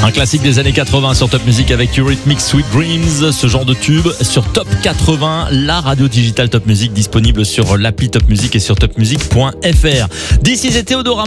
Un classique des années 80 sur Top Music avec Eurythmics Sweet Dreams, ce genre de tube sur Top 80, la radio digitale Top Music disponible sur l'appli Top Music et sur topmusic.fr. D'ici c'était Théodora.